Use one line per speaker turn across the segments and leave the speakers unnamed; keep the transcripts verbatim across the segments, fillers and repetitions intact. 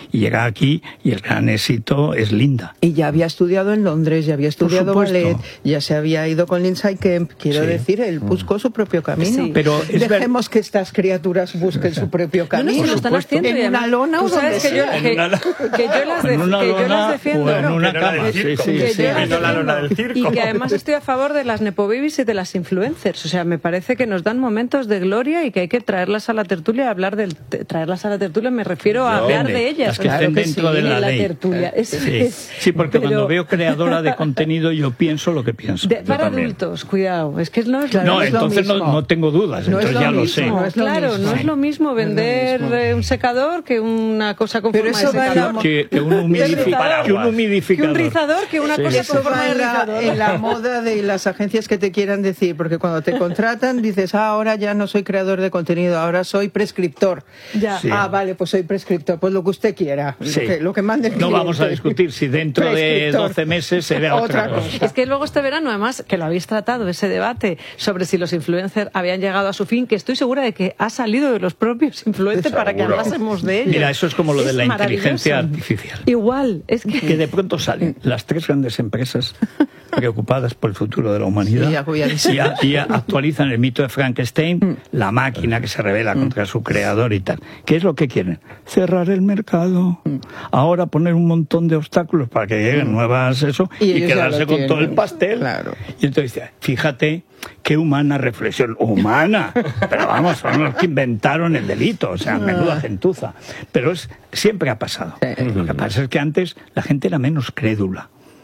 y llega aquí y el gran éxito es Linda.
Y ya había estudiado en Londres, ya había estudiado ballet, ya se había ido con Lindsay Kemp, quiero sí. decir, él buscó su propio camino.
Sí. Pero es
Dejemos ver... que estas criaturas busquen su propio camino.
No, no, lo están haciendo.
En una lona o donde
que yo, que, que yo las, de, que yo las defiendo.
O en una cama.
Sí, sí, sí, sí. La lona del circo. Y que además estoy a favor de las nepo babies y de las influencers. O sea, me parece que nos dan momentos de gloria y que hay que traerlas a la tertulia y hablar del... Traerlas a la tertulia me refiero a hablar de ellas.
Las que claro estén que dentro sí, de la, la ley.
Tertulia. Es,
sí.
es,
sí, porque pero... cuando veo creadora de contenido yo pienso lo que pienso.
De, para adultos, cuidado. Es que no es
No,
no
es entonces no, no tengo dudas,
no
entonces ya
lo
lo sé.
No, es claro, no es lo mismo vender no es lo mismo. un secador que una cosa con
pero
forma de secador.
La...
Que, que, un humidificador, que un humidificador.
Que un rizador, que una
sí.
cosa
Eso
con forma de
la,
rizador.
En la moda de las agencias que te quieran decir, porque cuando te contratan dices, ah, ahora ya no soy creador de contenido, ahora soy prescriptor.
Ya.
Sí. Ah, vale, pues soy prescriptor, pues lo que usted quiera,
sí.
lo, que, lo que mande el
No
cliente.
vamos a discutir si dentro de doce meses se vea otra, otra cosa.
cosa. Es que luego este verano, además, que lo habéis tratado, ese debate sobre si los influencers habían llegado a su fin, que estoy segura de que ha salido de los propios influencers para que hablásemos de ellos.
Mira, eso es como lo de
es
la inteligencia artificial.
Igual, es que...
Que de pronto salen las tres grandes empresas preocupadas por el futuro de la humanidad
sí,
y, a, y a, actualizan el mito de Frankenstein, mm. la máquina que se rebela mm. contra su creador y tal. ¿Qué es lo que quieren? Cerrar el mercado. Mm. Ahora poner un montón de obstáculos para que lleguen mm. nuevas eso y, y quedarse con todo el pastel.
Claro.
Y entonces, fíjate qué humana reflexión. Humana. Pero vamos, son los que inventaron el delito. O sea, menuda gentuza. Pero es, siempre ha pasado. Sí. Lo que pasa es que antes la gente era menos crédula.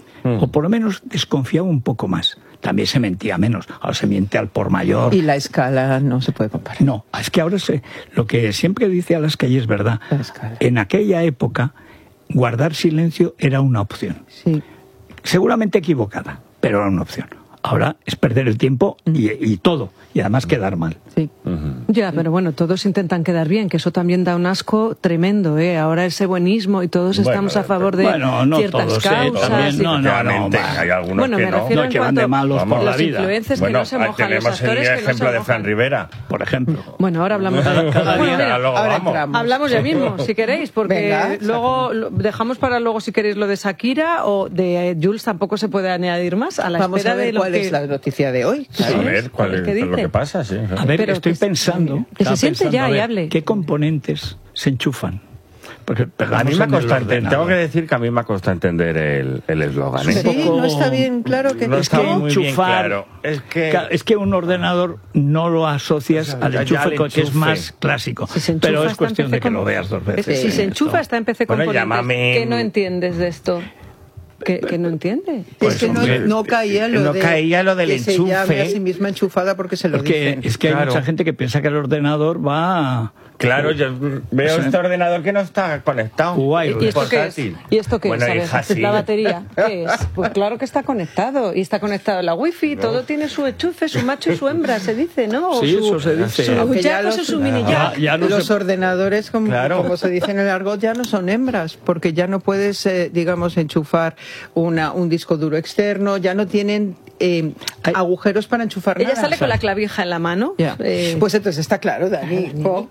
O por lo menos desconfiaba un poco más. También se mentía menos. Ahora se miente al por mayor.
Y la escala no se puede comparar.
No, es que ahora se, lo que siempre dice Alaska y es verdad. En aquella época, guardar silencio era una opción.
Sí.
Seguramente equivocada, pero era una opción. Ahora es perder el tiempo y, y todo. Y además quedar mal.
Sí.
Uh-huh. Ya, pero bueno, todos intentan quedar bien, que eso también da un asco tremendo, ¿eh? Ahora ese buenismo y todos bueno, estamos a favor de
bueno, no
ciertas
todos,
causas.
Eh, también,
y...
no, no, no, no,
hay algunos
bueno,
que
me
no.
refiero
No,
en
que van de malos por la vida.
Los
bueno,
que no se mojan,
tenemos
los actores
el
que
ejemplo
no se
de Fran
mojan.
Rivera,
por ejemplo.
Bueno, ahora hablamos de
cada
bueno,
día.
Luego
ahora
vamos.
entramos.
Hablamos ya mismo, si queréis, porque
Venga,
luego lo, dejamos para luego, si queréis, lo de Shakira o de eh, Jules, tampoco se puede añadir más a la
Vamos
espera
a ver
de lo
cuál
que...
es la noticia de hoy.
Sí, a ver cuál es, es lo que pasa, sí.
A ver,
Pero
estoy
que
pensando...
Que se siente
pensando,
ya
ver,
y hable.
¿qué componentes se enchufan? Porque
a mí me ha costado, tengo que decir que a mí me ha costado entender el eslogan.
¿eh? Sí,
poco...
no está bien claro que
no
es que
muy
enchufar,
bien claro. Es que...
es que un ordenador no lo asocias
o sea,
al enchufe,
enchufe,
que es más clásico.
Si enchufa,
pero es cuestión de que
con...
lo veas dos veces.
Si se enchufa, está en P C
bueno,
Componentes.
llámame...
¿Qué no entiendes de esto? ¿Que, que no entiende?
Pues, es que no, no caía lo,
no
de,
caía lo del
que
enchufe.
Se llame a sí misma enchufada porque se lo
porque
dicen.
Es que hay
claro.
mucha gente que piensa que el ordenador va...
Claro, yo veo
o sea,
este ordenador que no está conectado.
Wireless.
¿Y esto qué es? ¿Y esto qué
bueno,
es?
hija,
¿Es la batería? ¿Qué es? Pues claro que está conectado. Y está conectado a la wifi. No. Todo tiene su enchufe, su macho y su hembra, se dice, ¿no? O
sí,
su,
eso se dice.
Su
ya
jack o su mini
ya,
jack.
ya no
los
se...
ordenadores, como,
claro.
como se dice en el argot, ya no son hembras, porque ya no puedes, eh, digamos, enchufar una, un disco duro externo, ya no tienen eh, agujeros para enchufar
Ella
nada.
sale con la clavija en la mano.
Eh... Pues entonces está claro, Dani.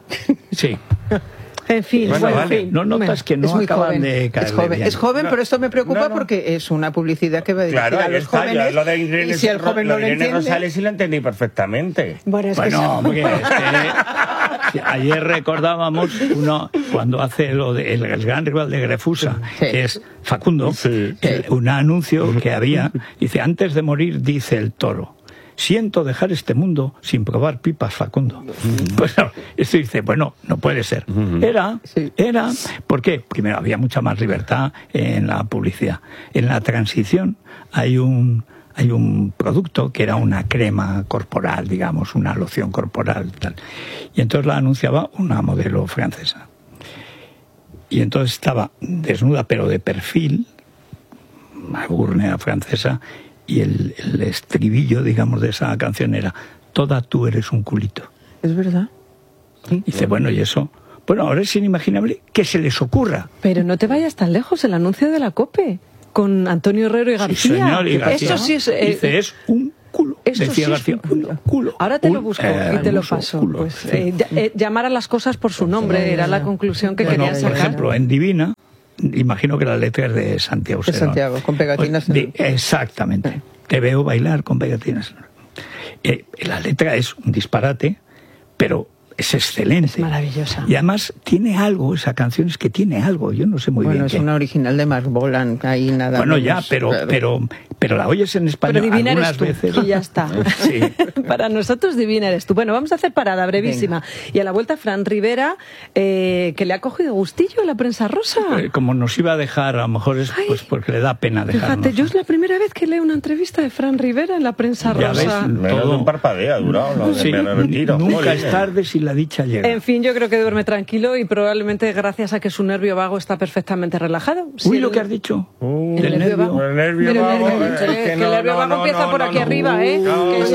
Sí.
En fin,
bueno,
bueno,
vale.
en fin.
No notas que no
es muy
acaban
joven.
de caer
Es joven,
bien.
es joven
no,
pero esto me preocupa
no, no.
porque es una publicidad que va a dirigir
claro,
a los
está,
jóvenes.
Lo de Irene,
y si el joven
lo
no
de
lo
Irene
entiende...
Rosales sí lo entendí perfectamente.
Bueno, es
bueno,
que...
porque es que, ayer recordábamos uno cuando hace lo de el, el gran rival de Grefusa, sí. que es Facundo,
sí.
el, un anuncio que había, dice, antes de morir dice el toro, siento dejar este mundo sin probar pipas, Facundo. Uh-huh. Pues esto dice, bueno, no puede ser. Uh-huh. Era, sí. era, ¿por qué? Primero, había mucha más libertad en la publicidad. En la transición hay un, hay un producto que era una crema corporal, digamos, una loción corporal, tal. Y entonces la anunciaba una modelo francesa. Y entonces estaba desnuda, pero de perfil, una gurnea francesa, y el, el estribillo, digamos, de esa canción era toda tú eres un culito.
Es verdad.
¿Sí? Dice, bueno, y eso... Bueno, ahora es inimaginable que se les ocurra.
Pero no te vayas tan lejos, el anuncio de la COPE, con Antonio Herrero y García.
Sí, señor, y García.
Eso sí es... Eh,
Dice, es un culo.
Esto
Decía
sí
García,
es un culo.
un culo.
Ahora te
un
lo busco y te lo paso. Pues,
sí.
eh, eh, llamar a las cosas por su nombre era la conclusión que
bueno,
quería sacar.
por ejemplo, en Divina imagino que la letra es de Santiago
De Santiago, con pegatinas.
De, exactamente. Sí. Te veo bailar con pegatinas. Eh, la letra es un disparate, pero es excelente.
Es maravillosa.
Y además tiene algo, esa canción es que tiene algo, yo no sé muy
bueno,
bien.
Bueno, es
qué.
una original de Marc Bolan, ahí nada
Bueno,
menos,
ya, pero,
claro.
pero, pero la oyes en español
pero divina
algunas
eres tú,
veces.
y ya está.
Sí.
Para nosotros divina eres tú. Bueno, vamos a hacer parada brevísima. Venga. Y a la vuelta, Fran Rivera, eh, que le ha cogido gustillo a la prensa rosa.
Eh, como nos iba a dejar, a lo mejor es pues porque le da pena dejarnos.
Fíjate, yo es la primera vez que leo una entrevista de Fran Rivera en la prensa
ya
rosa.
Ves, todo un parpadeo ha durado. ¿No?
Sí,
me retiro.
Nunca
Oye.
es tarde si la dicha llega.
En fin, yo creo que duerme tranquilo y probablemente gracias a que su nervio vago está perfectamente relajado.
Si
Uy,
el...
lo
que has dicho.
Uh, el, el nervio vago.
El nervio vago.
El nervio vago,
Es que
que
no,
el nervio
no,
vago
no,
empieza
no,
por
no,
aquí
no.
arriba, ¿eh?
No,
que